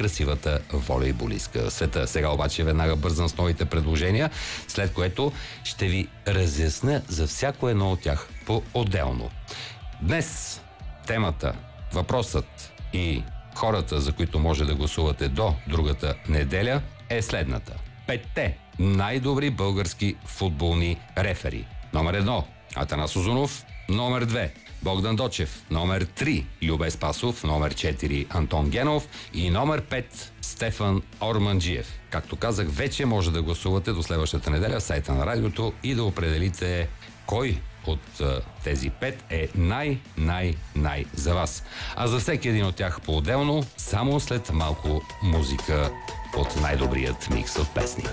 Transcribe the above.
най-красивата волейболистка в света. Сега обаче веднага бързам с новите предложения, след което ще ви разясня за всяко едно от тях по-отделно. Днес темата, въпросът и хората, за които може да гласувате до другата неделя, е следната. 5 най-добри български футболни рефери. Номер 1 Атанас Узунов, номер 2 Богдан Дочев, номер 3 Любе Спасов, номер 4 Антон Генов и номер 5 Стефан Орманджиев. Както казах, вече може да гласувате до следващата неделя в сайта на радиото и да определите кой от тези 5 е най за вас. А за всеки един от тях по-отделно, само след малко музика от най-добрият микс от песни.